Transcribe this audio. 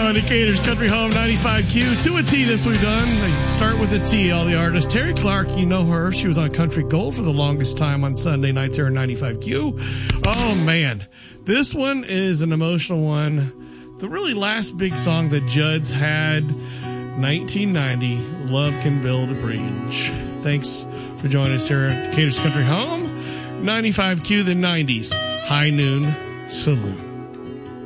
on Decatur's Country Home 95Q. To a T this we've done. They start with a T, all the artists. Terry Clark, you know her. She was on Country Gold for the longest time on Sunday nights here on 95Q. Oh, man. This one is an emotional one. The really last big song that Judds had, 1990, Love Can Build a Bridge. Thanks for joining us here at Decatur's Country Home 95Q, the 90s High Noon Saloon.